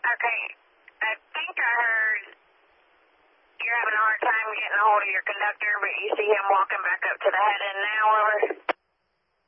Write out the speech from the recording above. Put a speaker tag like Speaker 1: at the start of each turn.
Speaker 1: Okay. I think I heard you're having a hard time getting a hold of your conductor, but you see him walking back up to the head end now, over.